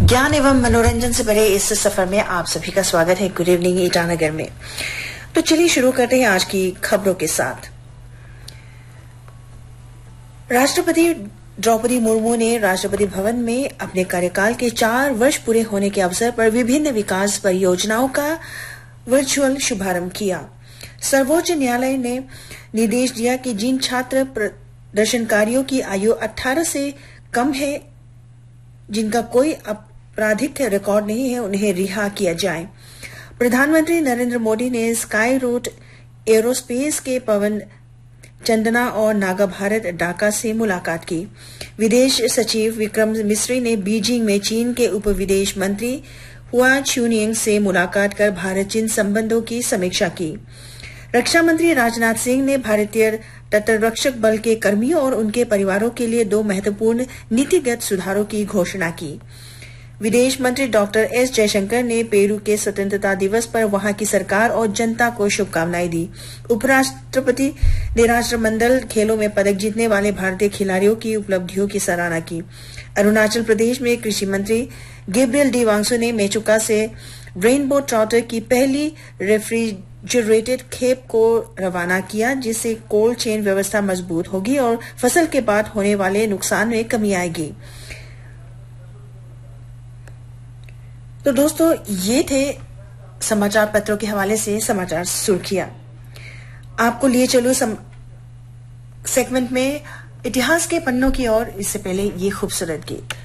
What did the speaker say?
ज्ञान एवं मनोरंजन से भरे इस सफर में आप सभी का स्वागत है। गुड इवनिंग ईटानगर में। तो चलिए शुरू करते हैं आज की खबरों के साथ। राष्ट्रपति द्रौपदी मुर्मू ने राष्ट्रपति भवन में अपने कार्यकाल के 4 वर्ष पूरे होने के अवसर पर विभिन्न विकास परियोजनाओं का वर्चुअल शुभारंभ किया। सर्वोच्च न्यायालय ने निर्देश दिया कि जिन छात्र प्रदर्शनकारियों की आयु 18 से कम है, जिनका कोई आपराधिक रिकॉर्ड नहीं है, उन्हें रिहा किया जाए। प्रधानमंत्री नरेंद्र मोदी ने स्काई रूट एरोस्पेस के पवन चंदना और नागा भारत ढाका से मुलाकात की। विदेश सचिव विक्रम मिस्री ने बीजिंग में चीन के उप विदेश मंत्री हुआ चुनिंग से मुलाकात कर भारत चीन संबंधों की समीक्षा की। रक्षा मंत्री राजनाथ सिंह ने भारतीय तटरक्षक बल के कर्मियों और उनके परिवारों के लिए 2 महत्वपूर्ण नीतिगत सुधारों की घोषणा की। विदेश मंत्री डॉक्टर एस जयशंकर ने पेरू के स्वतंत्रता दिवस पर वहां की सरकार और जनता को शुभकामनाएं दी। उपराष्ट्रपति ने राष्ट्रमंडल खेलों में पदक जीतने वाले भारतीय खिलाड़ियों की उपलब्धियों की सराहना की। अरुणाचल प्रदेश में कृषि मंत्री गैब्रियल डी वांगसू ने मेचुका से रेनबो ट्राउटर की पहली रेफ्रिजरेटेड खेप को रवाना किया, जिससे कोल्ड चेन व्यवस्था मजबूत होगी और फसल के बाद होने वाले नुकसान में कमी आएगी। तो दोस्तों, ये थे समाचार पत्रों के हवाले से समाचार सुर्खियां। आपको लिए चलो सेगमेंट में इतिहास के पन्नों की ओर। इससे पहले ये खूबसूरत गीत।